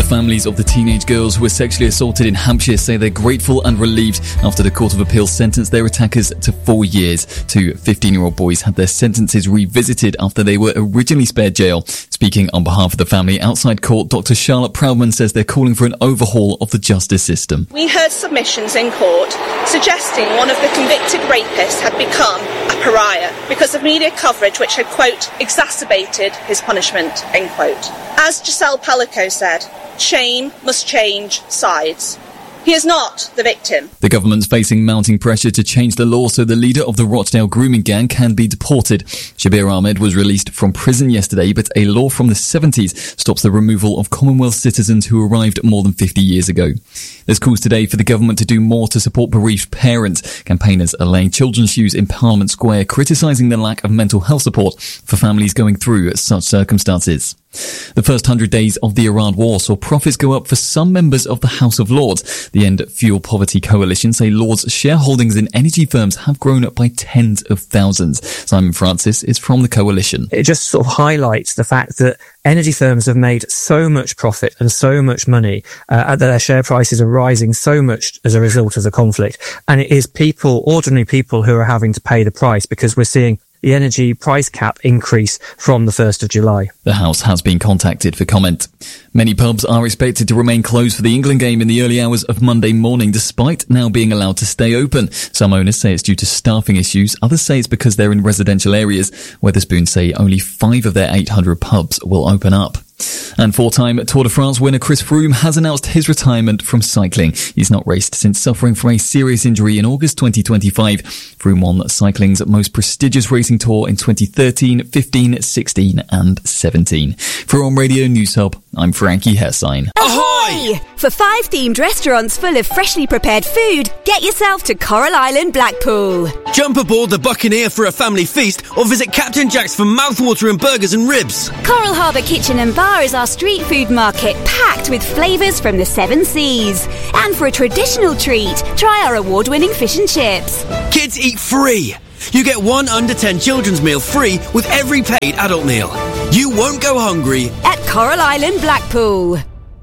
families of the teenage girls who were sexually assaulted in Hampshire say they're grateful and relieved after the Court of Appeal sentenced their attackers to 4 years. Two 15-year-old boys had their sentences revisited after they were originally spared jail. Speaking on behalf of the family outside court, Dr. Charlotte Proudman says they're calling for an overhaul of the justice system. We heard submissions in court suggesting one of the convicted rapists had become a pariah because of media coverage which had, quote, exacerbated his punishment, end quote. As Giselle Pellico said, shame must change sides. He is not the victim. The government's facing mounting pressure to change the law so the leader of the Rochdale grooming gang can be deported. Shabir Ahmed was released from prison yesterday, but a law from the 70s stops the removal of Commonwealth citizens who arrived more than 50 years ago. There's calls today for the government to do more to support bereaved parents. Campaigners are laying children's shoes in Parliament Square, criticising the lack of mental health support for families going through such circumstances. The first 100 days of the Iran war saw profits go up for some members of the House of Lords. The End Fuel Poverty Coalition say Lords' shareholdings in energy firms have grown up by tens of thousands. Simon Francis is from the coalition. It just sort of highlights the fact that energy firms have made so much profit and so much money that their share prices are rising so much as a result of the conflict. And it is people, ordinary people, who are having to pay the price because we're seeing the energy price cap increase from the 1st of July. The House has been contacted for comment. Many pubs are expected to remain closed for the England game in the early hours of Monday morning, despite now being allowed to stay open. Some owners say it's due to staffing issues. Others say it's because they're in residential areas. Wetherspoon say only 5 of their 800 pubs will open up. And 4-time Tour de France winner Chris Froome has announced his retirement from cycling. He's not raced since suffering from a serious injury in August 2025. Froome won cycling's most prestigious racing tour in 2013, 15, 16 and 17. For On Radio News Hub, I'm Frankie Hessine. Ahoy! For 5 themed restaurants full of freshly prepared food, get yourself to Coral Island, Blackpool. Jump aboard the Buccaneer for a family feast or visit Captain Jack's for mouthwatering burgers and ribs. Coral Harbour Kitchen and Bar is our street food market packed with flavours from the 7 seas. And for a traditional treat, try our award-winning fish and chips. Kids eat free. You get 1 under 10 children's meal free with every paid adult meal. You won't go hungry at Coral Island, Blackpool.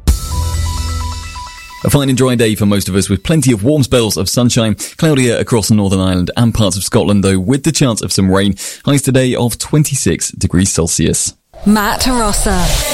A fine and dry day for most of us with plenty of warm spells of sunshine. Cloudier across Northern Ireland and parts of Scotland though, with the chance of some rain. Highs today of 26 degrees Celsius. Matt Rossa.